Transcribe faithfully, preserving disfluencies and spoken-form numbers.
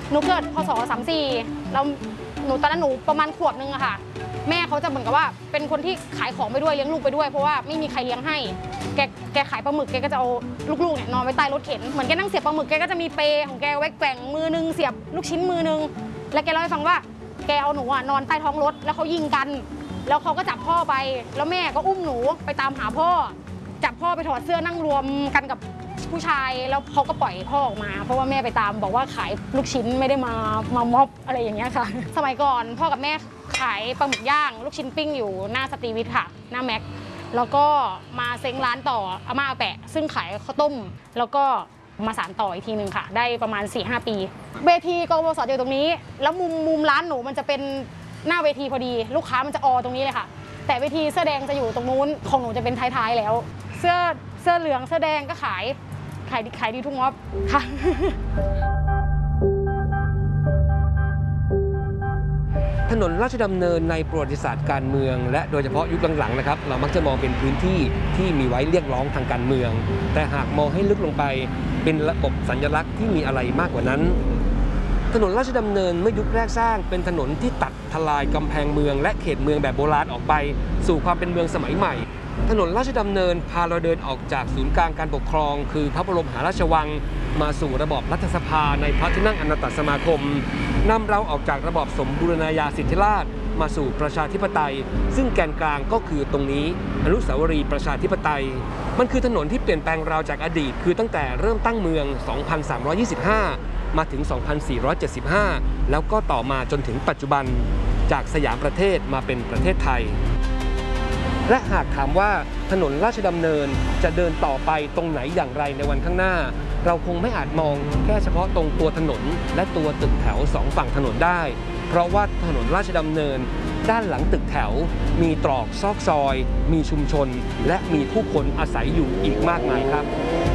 หนูเกิดพศสามสี่แล้วหนูตอนนั้นหนูประมาณขวบนึงอะค่ะแม่เขาจะเหมือนกับว่าเป็นคนที่ขายของไปด้วยเลี้ยงลูกไปด้วยเพราะว่าไม่มีใครเลี้ยงให้แกแกขายปลาหมึกแกก็จะเอาลูกๆเนี่ยนอนไว้ใต้รถเข็นเหมือนแกนั่งเสียบปลาหมึกแกก็จะมีเปของแกไว้แกว่งมือนึงเสียบลูกชิ้นมือนึงแล้วแกเล่าให้ฟังว่าแกเอาหนูอะนอนใต้ท้องรถแล้วเขายิงกันแล้วเขาก็จับพ่อไปแล้วแม่ก็อุ้มหนูไปตามหาพ่อจับพ่อไปถอดเสื้อนั่งรวมกันกับผู้ชายแล้วเขาก็ปล่อยพ่อออกมาเพราะว่าแม่ไปตามบอกว่าขายลูกชิ้นไม่ได้มามาม็อบอะไรอย่างเงี้ยค่ะสมัยก่อนพ่อกับแม่ขายปลาหมึกย่างลูกชิ้นปิ้งอยู่หน้าสตรีวิทย์ค่ะหน้าแม็กแล้วก็มาเซ้งร้านต่ออาม่าอาแปะซึ่งขายข้าวต้มแล้วก็มาสานต่ออีกทีหนึ่งค่ะได้ประมาณ สี่ห้า ปีเวทีกบสอยู่ตรงนี้แล้วมุมมุมร้านหนูมันจะเป็นหน้าเวทีพอดีลูกค้ามันจะออตรงนี้เลยค่ะแต่เวทีเสื้อแดงจะอยู่ตรงนู้นของหนูจะเป็นท้ายๆแล้วเสื้อเสื้อเหลืองเสื้อแดงก็ขายขายดีขายดีทุกม็อบค่ะถนนราชดำเนินในประวัติศาสตร์การเมืองและโดยเฉพาะยุคหลังๆนะครับเรามักจะมองเป็นพื้นที่ที่มีไว้เรียกร้องทางการเมืองแต่หากมองให้ลึกลงไปเป็นระบบสัญลักษณ์ที่มีอะไรมากกว่านั้นถนนราชดำเนินเมื่อยุคแรกสร้างเป็นถนนที่ตัดทลายกำแพงเมืองและเขตเมืองแบบโบราณออกไปสู่ความเป็นเมืองสมัยใหม่ถนนราชดำเนินพาเราเดินออกจากศูนย์กลางการปกครองคือพระบรมมหาราชวังมาสู่ระบอบรัฐสภาในพระที่นั่งอนันตสมาคมนำเราออกจากระบอบสมบูรณาญาสิทธิราชย์มาสู่ประชาธิปไตยซึ่งแกนกลางก็คือตรงนี้อนุสาวรีย์ประชาธิปไตยมันคือถนนที่เปลี่ยนแปลงเราจากอดีตคือตั้งแต่เริ่มตั้งเมือง สองพันสามร้อยยี่สิบห้า มาถึง สองพันสี่ร้อยเจ็ดสิบห้า แล้วก็ต่อมาจนถึงปัจจุบันจากสยามประเทศมาเป็นประเทศไทยและหากถามว่าถนนราชดำเนินจะเดินต่อไปตรงไหนอย่างไรในวันข้างหน้าเราคงไม่อาจมองแค่เฉพาะตรงตัวถนนและตัวตึกแถวสองฝั่งถนนได้เพราะว่าถนนราชดำเนินด้านหลังตึกแถวมีตรอกซอกซอยมีชุมชนและมีผู้คนอาศัยอยู่อีกมากมายครับ